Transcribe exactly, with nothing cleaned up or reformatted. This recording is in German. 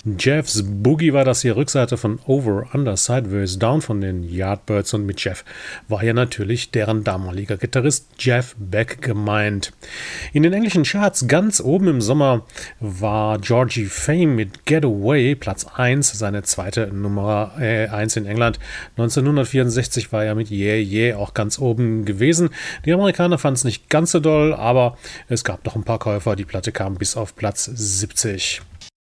Jeff's Boogie war das hier, Rückseite von Over, Under, Sideways, Down von den Yardbirds, und mit Jeff war ja natürlich deren damaliger Gitarrist Jeff Beck gemeint. In den englischen Charts ganz oben im Sommer war Georgie Fame mit Get Away Platz eins, seine zweite Nummer äh, eins in England. neunzehnhundertvierundsechzig war er mit Yeah Yeah auch ganz oben gewesen. Die Amerikaner fanden es nicht ganz so doll, aber es gab doch ein paar Käufer. Die Platte kam bis auf Platz siebzig.